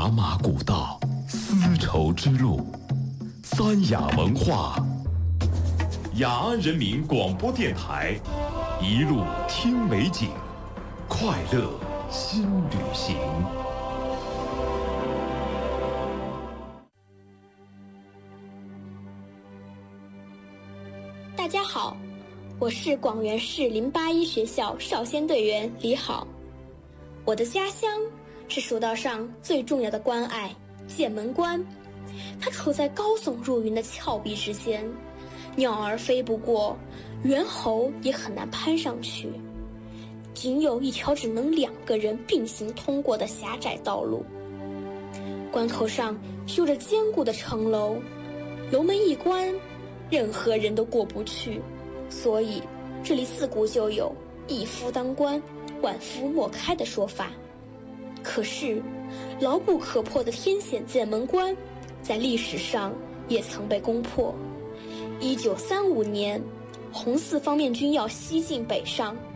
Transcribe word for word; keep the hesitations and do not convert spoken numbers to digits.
茶马古道，丝绸之路，三雅文化。雅安人民广播电台，一路听美景，快乐新旅行。 大家好，我是广元市零八一学校少先队员李好。我的家乡是蜀道上最重要的关隘剑门关，它处在高耸入云的峭壁之间，鸟儿飞不过，猿猴也很难攀上去，仅有一条只能两个人并行通过的狭窄道路。关口上修着坚固的城楼，楼门一关，任何人都过不去，所以这里自古就有一夫当关，万夫莫开的说法。可是牢不可破的天险剑门关在历史上也曾被攻破。一九三五年，红四方面军要西进北上，